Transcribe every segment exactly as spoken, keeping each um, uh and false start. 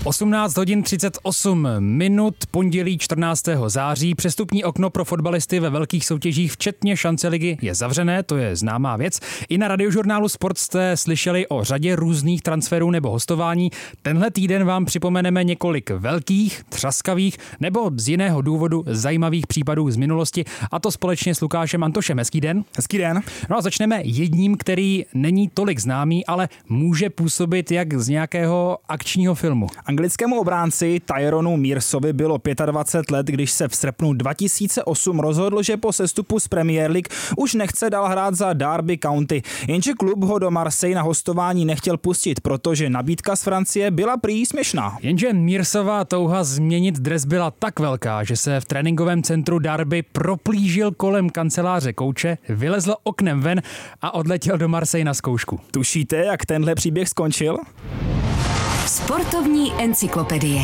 osmnáct hodin třicet osm minut, pondělí čtrnáctého září. Přestupní okno pro fotbalisty ve velkých soutěžích, včetně šance ligy, je zavřené, to je známá věc. I na Radiožurnálu Sport jste slyšeli o řadě různých transferů nebo hostování. Tenhle týden vám připomeneme několik velkých, třaskavých nebo z jiného důvodu zajímavých případů z minulosti, a to společně s Lukášem Antošem. Hezký den. Hezký den. No a začneme jedním, který není tolik známý, ale může působit jak z nějakého akčního filmu. Anglickému obránci Tyronu Mearsovi bylo dvacet pět let, když se v srpnu dva tisíce osm rozhodl, že po sestupu z Premier League už nechce dál hrát za Derby County. Jenže klub ho do Marseille na hostování nechtěl pustit, protože nabídka z Francie byla prý směšná. Jenže Mearsova touha změnit dres byla tak velká, že se v tréninkovém centru Derby proplížil kolem kanceláře kouče, vylezl oknem ven a odletěl do Marseille na zkoušku. Tušíte, jak tenhle příběh skončil? Sportovní encyklopedie.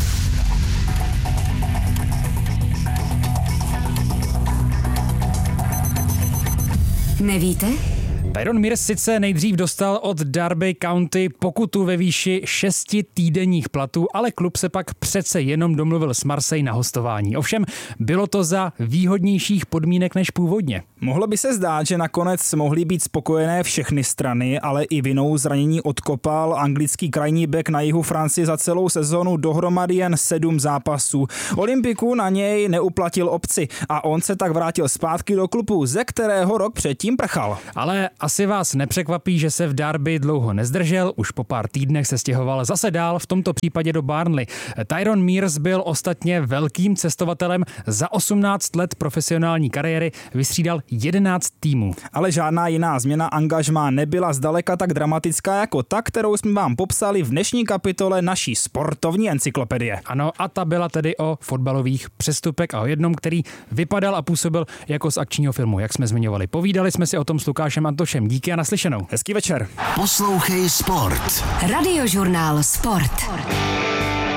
Nevíte? Tyrone Mears sice nejdřív dostal od Derby County pokutu ve výši šesti týdenních platů, ale klub se pak přece jenom domluvil s Marseille na hostování. Ovšem bylo to za výhodnějších podmínek než původně. Mohlo by se zdát, že nakonec mohly být spokojené všechny strany, ale i vinou zranění odkopal anglický krajní bek na jihu Francie za celou sezonu dohromady jen sedm zápasů. Olympiku na něj neuplatil obci a on se tak vrátil zpátky do klubu, ze kterého rok předtím prchal. Ale asi vás nepřekvapí, že se v Derby dlouho nezdržel, už po pár týdnech se stěhoval zase dál, v tomto případě do Burnley. Tyrone Mears byl ostatně velkým cestovatelem, za osmnáct let profesionální kariéry vystřídal jedenáct týmů. Ale žádná jiná změna angažmá nebyla zdaleka tak dramatická jako ta, kterou jsme vám popsali v dnešní kapitole naší sportovní encyklopedie. Ano, a ta byla tedy o fotbalových přestupech a o jednom, který vypadal a působil jako z akčního filmu, jak jsme zmiňovali. Povídali jsme si o tom s Lukášem Antošem. Díky a naslyšenou. Hezký večer. Poslouchej Sport. Radiožurnál Sport.